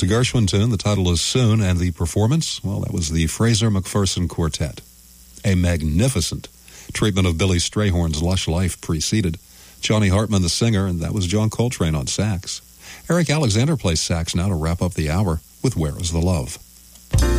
It's a Gershwin tune. The title is Soon, and the performance, well, that was the Fraser McPherson Quartet. A magnificent treatment of Billy Strayhorn's lush life preceded. Johnny Hartman, the singer, and that was John Coltrane on sax. Eric Alexander plays sax now to wrap up the hour with Where Is the Love?